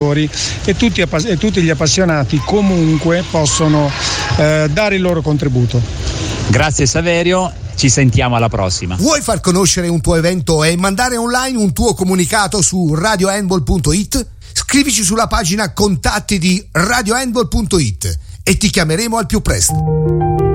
giocatori e tutti gli appassionati comunque possono dare il loro contributo. Grazie Saverio, ci sentiamo alla prossima. Vuoi far conoscere un tuo evento e mandare online un tuo comunicato su radiohandball.it? Scrivici sulla pagina contatti di radiohandball.it e ti chiameremo al più presto.